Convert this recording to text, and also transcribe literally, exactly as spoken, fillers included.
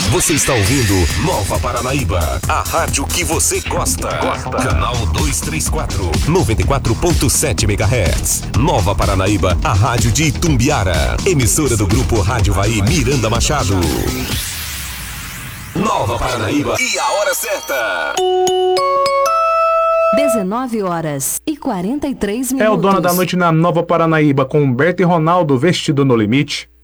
Você está ouvindo Nova Paranaíba, a rádio que você gosta. Gosta. Canal duzentos e trinta e quatro, noventa e quatro ponto sete megahertz. Nova Paranaíba, a rádio de Itumbiara. Emissora do grupo Rádio Vai Miranda Machado. Nova Paranaíba e a hora certa. dezenove horas e quarenta e três minutos. É o Dono da Noite na Nova Paranaíba com Humberto e Ronaldo, Vestido no Limite.